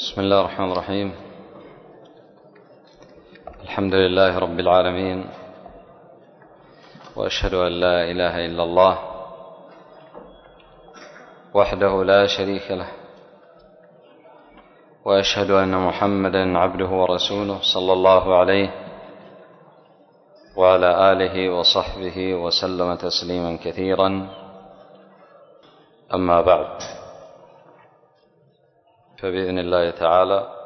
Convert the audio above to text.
بسم الله الرحمن الرحيم. الحمد لله رب العالمين، وأشهد أن لا إله إلا الله وحده لا شريك له، وأشهد أن محمدا عبده ورسوله صلى الله عليه وعلى آله وصحبه وسلم تسليما كثيرا. أما بعد، فبإذن الله تعالى